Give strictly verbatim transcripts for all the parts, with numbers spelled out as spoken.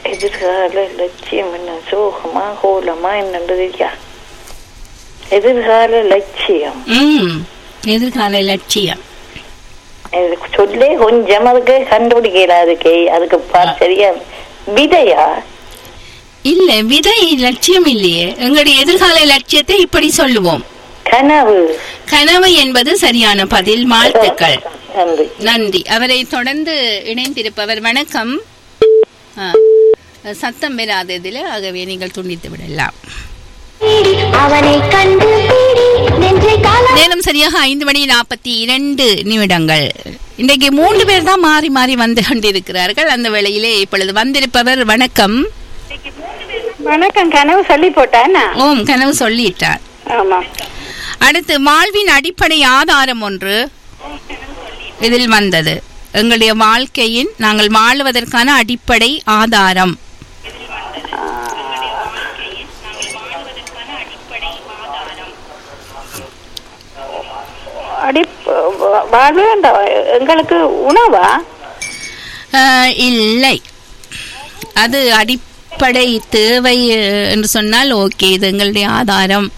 எதிர்கால லட்சியம் என்ன? சோகமா கோலமா என்னன்றதுயா? எதிர்கால லட்சியம். ம் எதிர்கால லட்சியம் சொல்லே கொஞ்சம் அதுக்கு கண்டுபிடிக்கல. அதுக்கு அதுக்கு சரியா விதையா? இல்ல, விதை லட்சியம் இல்லையே. எங்களுடைய எதிர்கால லட்சியத்தை இப்படி சொல்லுவோம், கனவு. கனவு என்பது சரியான பதில். வாழ்த்துக்கள், நன்றி. அவரை தொடர்ந்து இணைந்திருப்பவர் வணக்கம். சத்தம் பெறாததில், ஆகவே நீங்கள் துண்டித்து விடலாம். நேரம் சரியாக ஐந்து மணி நாற்பத்தி இரண்டு நிமிடங்கள். இன்றைக்கு மூன்று பேர் தான் மாறி மாறி வந்து கொண்டிருக்கிறார்கள். அந்த வேளையிலே இப்பொழுது வந்திருப்பவர் வணக்கம். வணக்கம். கனவு சொல்லி போட்டானா? ஓம், கனவு சொல்லிட்டார். ஆமா. அடுத்து வாழ்வின் அடிப்படை ஆதாரம் ஒன்று இதில் வந்தது. எங்களுடைய வாழ்க்கையின் நாங்கள் வாழுவதற்கான அடிப்படை ஆதாரம். எங்களுக்கு உணவா? இல்லை, அது அடிப்படை தேவை என்று சொன்னால் ஓகே. இது எங்களுடைய ஆதாரம்.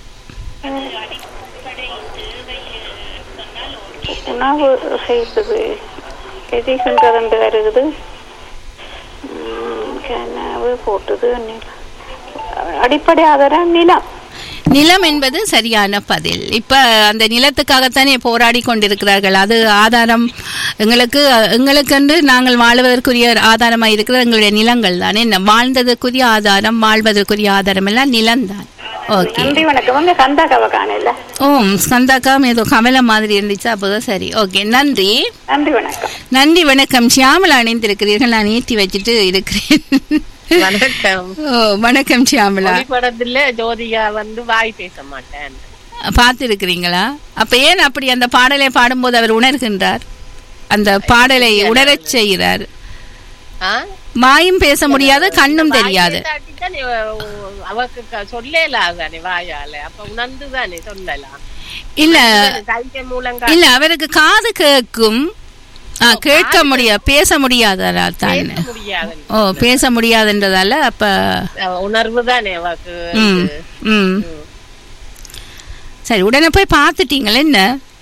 உணவு செய்தது எதிர்கின்றது வருகிறது. கனவு போட்டது அடிப்படை ஆதாரம் நிலம். நிலம் என்பது சரியான பதில். இப்ப அந்த நிலத்துக்காகத்தானே போராடி கொண்டிருக்கிறார்கள். அது ஆதாரம். எங்களுக்கு எங்களுக்கென்று நாங்கள் வாழ்வதற்குரிய ஆதாரமாக இருக்கிற எங்களுடைய நிலங்கள் தானே. வாழ்ந்ததற்குரிய ஆதாரம், வாழ்வதற்குரிய ஆதாரம் எல்லாம் நிலம்தான். ஓகே, ஓம். ஸ்கந்தாக்கா ஏதோ கமல மாதிரி இருந்துச்சு, அப்போதான் சரி. ஓகே, நன்றி. நன்றி, வணக்கம். நன்றி, வணக்கம். சியாமலா இணைந்திருக்கிறீர்கள். நான் ஏற்றி வச்சுட்டு இருக்கிறேன். வணக்கம். ஓ, வணக்கம் சியாமலா. படத்துல ஜோதிகா வந்து வாய் பேச மாட்டேன் பார்த்திருக்கிறீங்களா? அப்ப ஏன் அப்படி அந்த பாடலை பாடும்போது அவர் உணர்கின்றார், அந்த பாடலை உணரச் செய்கிறார். வாயும் பேச முடியாது, கண்ணும் தெரியாது. அவருக்கு சொல்லலாதானே வாயால, அப்ப உணர்ந்துதானே சொல்லலாம். இல்ல இல்ல, அவருக்கு காது கேட்கும், கேட்க முடியாது, பேச முடியாததால தான். ஓ, பேச முடியாதுன்றதால அப்ப உணர்வு தானே அவருக்கு. ம், சரி. உடனே போய் பாத்துட்டீங்களா? என்ன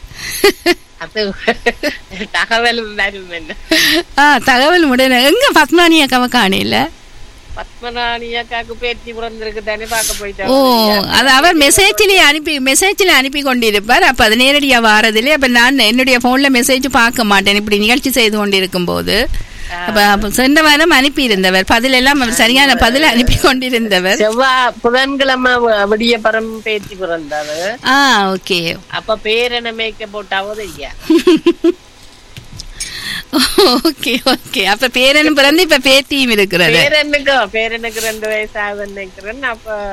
தகவல் தகவல் உடனே எங்க பத்மானி அக்காவை காணையில? பத்மநாணி அக்காக்கு பேட்டி பிறந்திருக்கு தானே, பார்க்க போயிட்டா. ஓ, அது அவர் மெசேஜ்லயே அனுப்பி மெசேஜ்ல அனுப்பி கொண்டிருப்பார். அப்ப அது நேரடியா வாரதில்லை. அப்ப நான் என்னுடைய போன்ல மெசேஜ் பார்க்க மாட்டேன் இப்படி நிகழ்ச்சி செய்து கொண்டிருக்கும் போது. அப்ப சென்ற வாரம் அனுப்பி இருந்தவர் பதில் எல்லாம் சரியான பதில் அனுப்பி கொண்டிருந்தவர். செவ்வாய் புதன்கிழமை விடிய பரம் பேட்டி பிறந்தாரு. ஆ, ஓகே. அப்ப பேரனை மேய்க்க போட்டாவது ஐயா. Okay okay. அப்ப பேரனும் பிறந்து இப்ப பேத்தியும் இருக்கிறது. பேரனுக்கு பேரனுக்கு ரெண்டு வயசு ஆகுதுன்னு நினைக்கிறேன். அப்ப